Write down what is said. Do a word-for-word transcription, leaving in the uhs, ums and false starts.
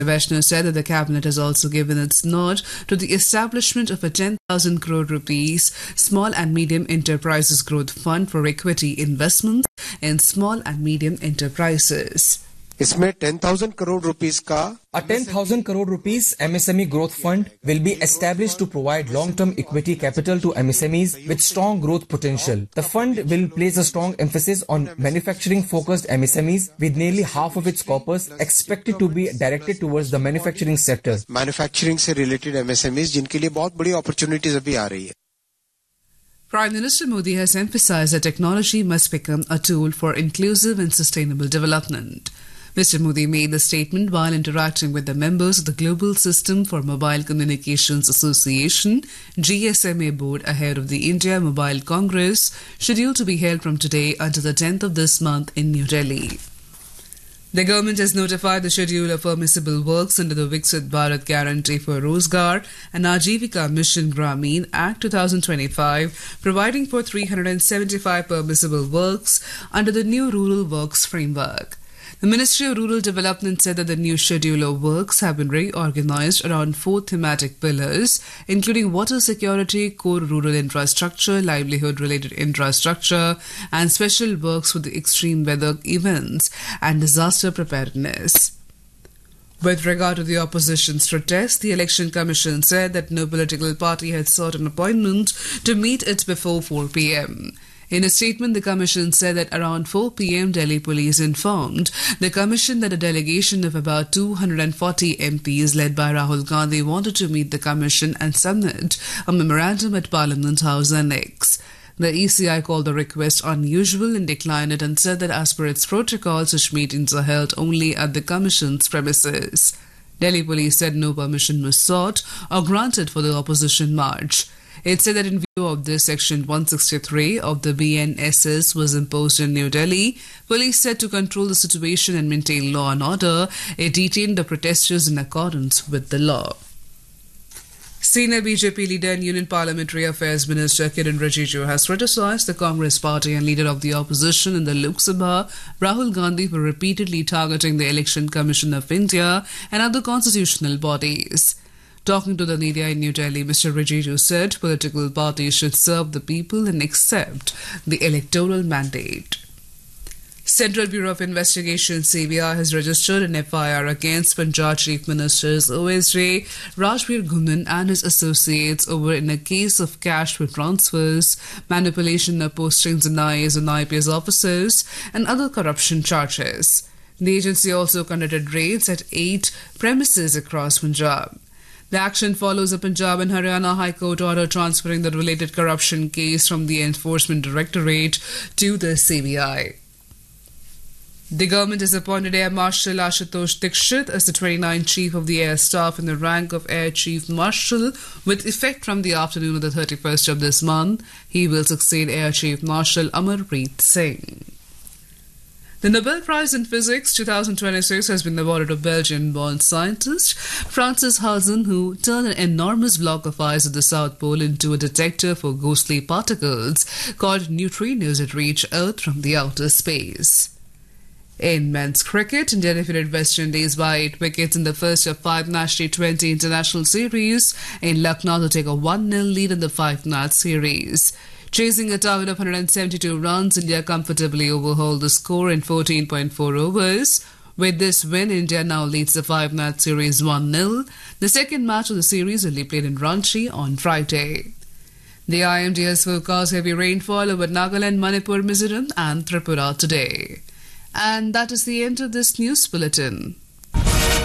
Vaishnav said that the cabinet has also given its nod to the establishment of a ten thousand crore rupees Small and Medium Enterprises Growth Fund for equity investments in small and medium enterprises. इसमें ten thousand crore rupees का A ten thousand crore rupees M S M E growth fund will be established to provide long-term equity capital to M S M Es with strong growth potential. The fund will place a strong emphasis on manufacturing-focused M S M Es, with nearly half of its corpus expected to be directed towards the manufacturing sector. Manufacturing से related M S M Es जिनके लिए बहुत बड़ी opportunities अभी आ रही है. Prime Minister Modi has emphasized that technology must become a tool for inclusive and sustainable development. Mister Modi made the statement while interacting with the members of the Global System for Mobile Communications Association G S M A board ahead of the India Mobile Congress, scheduled to be held from today until the tenth of this month in New Delhi. The government has notified the schedule of permissible works under the Viksit Bharat Guarantee for Rozgar and Ajivika Mission Grameen Act twenty twenty-five, providing for three hundred seventy-five permissible works under the new Rural Works Framework. The Ministry of Rural Development said that the new schedule of works have been reorganized around four thematic pillars, including water security, core rural infrastructure, livelihood-related infrastructure, and special works for the extreme weather events and disaster preparedness. With regard to the opposition's protest, the Election Commission said that no political party had sought an appointment to meet it before four p.m. In a statement, the Commission said that around four p.m. Delhi police informed the Commission that a delegation of about two hundred forty M Ps led by Rahul Gandhi wanted to meet the Commission and submit a memorandum at Parliament House Annex. The E C I called the request unusual and declined it and said that as per its protocol, such meetings are held only at the Commission's premises. Delhi police said no permission was sought or granted for the opposition march. It said that in view of this, Section one sixty-three of the B N S S was imposed in New Delhi. Police said to control the situation and maintain law and order, it detained the protesters in accordance with the law. Senior B J P leader and Union Parliamentary Affairs Minister Kiren Rijiju has criticized the Congress party and leader of the opposition in the Lok Sabha, Rahul Gandhi, for repeatedly targeting the Election Commission of India and other constitutional bodies. Talking to the media in New Delhi, Mister Rijiju said political parties should serve the people and accept the electoral mandate. Central Bureau of Investigation C B I has registered an F I R against Punjab Chief Minister's O S J Rajbir Ghumman and his associates over in a case of cash for transfers, manipulation of postings in I A S and I P S officers, and other corruption charges. The agency also conducted raids at eight premises across Punjab. The action follows a Punjab and Haryana High Court order transferring the related corruption case from the Enforcement Directorate to the C B I. The government has appointed Air Marshal Ashutosh Dikshit as the twenty-ninth Chief of the Air Staff in the rank of Air Chief Marshal with effect from the afternoon of the thirty-first of this month. He will succeed Air Chief Marshal Amarpreet Singh. The Nobel Prize in Physics twenty twenty-six has been awarded to Belgian-born scientist Francis Halzen, who turned an enormous block of ice at the South Pole into a detector for ghostly particles called neutrinos that reach Earth from the outer space. In men's cricket, India defeated West Indies by eight wickets in the first of five-match T twenty international series in Lucknow to take a one nil lead in the five-match series. Chasing a target of one hundred seventy-two runs, India comfortably overhauled the score in fourteen point four overs. With this win, India now leads the five-match series one nil. The second match of the series will be played in Ranchi on Friday. The I M D has forecast heavy rainfall over Nagaland, Manipur, Mizoram and Tripura today. And that is the end of this news bulletin.